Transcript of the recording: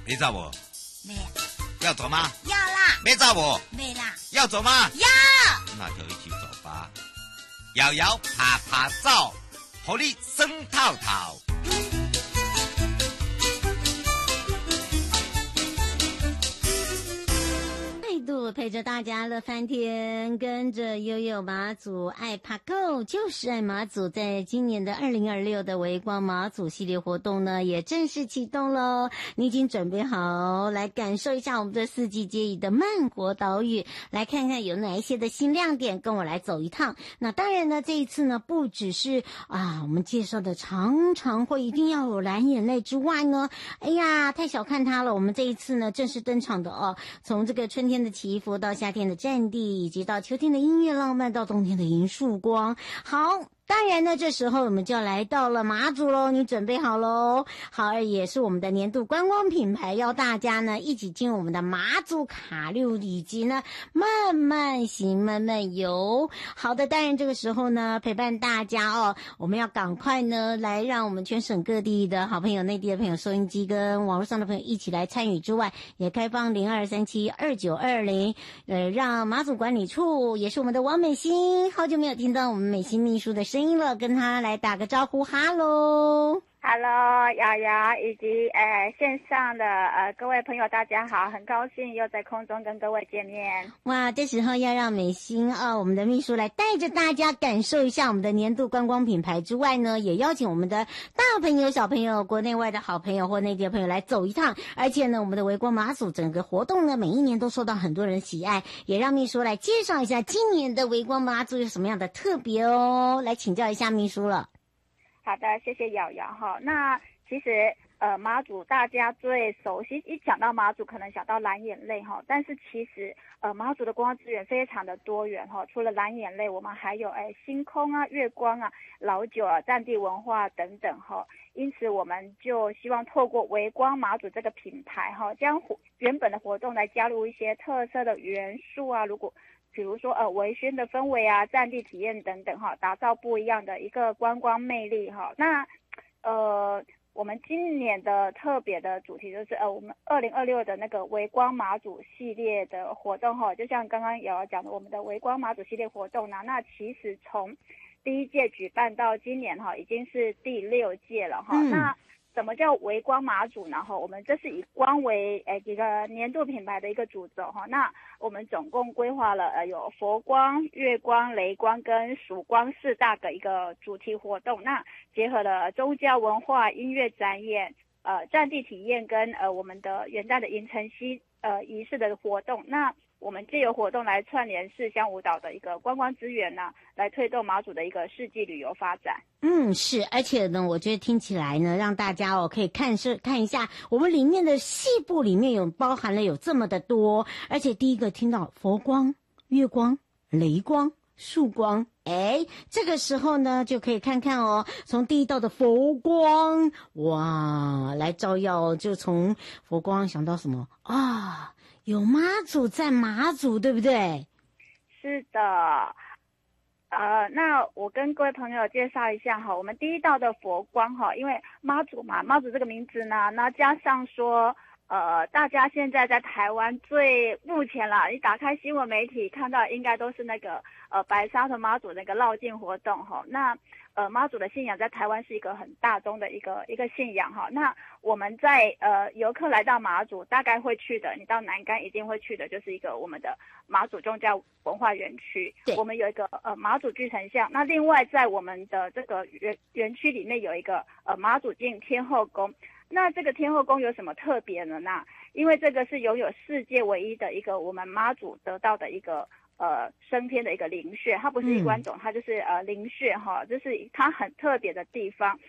你走不？ 没， 要走吗？ 要啦。 没走不？ 没啦。 要走吗？ 要。 那就一起走吧。摇摇爬爬走，互你生透透。 陪着大家乐翻天，跟着悠悠马祖爱爬够，就是爱马祖。在今年的2026的微光马祖系列活动呢，也正式启动喽。你已经准备好来感受一下我们的四季皆宜的慢活岛屿，来看看有哪一些的新亮点，跟我来走一趟。那当然呢，这一次呢，不只是我们介绍的常常会一定要有蓝眼泪之外呢，哎呀，太小看它了。我们这一次呢，正式登场的从这个春天的祈福到夏天的战地，以及到秋天的音乐浪漫，到冬天的银树光。好，当然呢，这时候我们就来到了马祖喽，你准备好喽？好，也是我们的年度观光品牌，邀大家呢一起进入我们的马祖卡路，以及呢慢慢行慢慢游。好的，当然这个时候呢陪伴大家我们要赶快呢来让我们全省各地的好朋友、内地的朋友、收音机跟网络上的朋友一起来参与之外，也开放02372920，让马祖管理处也是我们的王美心，好久没有听到我们美心秘书的声音了，跟他来打个招呼，哈喽。 Hello， 瑶瑶以及线上的各位朋友，大家好，很高兴又在空中跟各位见面。 哇，这时候要让美心我们的秘书来带着大家感受一下我们的年度观光品牌之外呢，也邀请我们的大朋友、小朋友、国内外的好朋友或内地的朋友来走一趟。而且呢，我们的微光马祖整个活动呢，每一年都受到很多人喜爱，也让秘书来介绍一下今年的微光马祖有什么样的特别哦，来请教一下秘书了。 好的，谢谢瑶瑶哈。那其实马祖大家最熟悉，一讲到马祖可能想到蓝眼泪哈，但是其实马祖的观光资源非常的多元哈。除了蓝眼泪，我们还有星空啊、月光啊、老酒啊、战地文化等等哈。因此我们就希望透过微光马祖这个品牌哈，将原本的活动来加入一些特色的元素啊，比如说微醺的氛围啊、战地体验等等哈，打造不一样的一个观光魅力哈。那我们今年的特别的主题就是我们2026的那个微光马祖系列的活动哈，就像刚刚瑶瑶讲的，我们的微光马祖系列活动呢，那其实从第一届举办到今年哈，已经是第6届了哈。那什么叫微光马祖呢？我们这是以光为一个年度品牌的一个主轴哈。那我们总共规划了有佛光、月光、雷光跟曙光4大个一个主题活动。那结合了宗教文化、音乐展演、战地体验跟我们的元旦的迎晨曦仪式的活动。那我们借由活动来串联四乡五岛的一个观光资源呢，来推动马祖的一个世纪旅游发展。 是，而且呢，我觉得听起来呢，让大家可以看一下我们里面的细部里面包含了有这么的多，而且第一个听到佛光、月光、雷光、曙光，这个时候呢就可以看看从第一道的佛光，哇，来照耀，就从佛光想到什么啊？有妈祖在马祖，对不对？ 是的。那我跟各位朋友介绍一下哈，我们第一道的佛光哈，因为妈祖嘛，妈祖这个名字呢，那加上说大家现在在台湾目前啦，你打开新闻媒体看到应该都是那个白沙屯妈祖那个绕境活动哈。那妈祖的信仰在台湾是一个很大宗的一个信仰哈。那我们在游客来到马祖大概会去的，你到南竿一定会去的，就是一个我们的马祖宗教文化园区。我们有一个马祖巨城像。那另外在我们的这个园区里面有一个马祖境天后宫。那这个天后宫有什么特别呢？那因为这个是拥有世界唯一的一个我们妈祖得到的一个升天的一个灵穴，它不是一关种，它就是灵穴哈，这是它很特别的地方。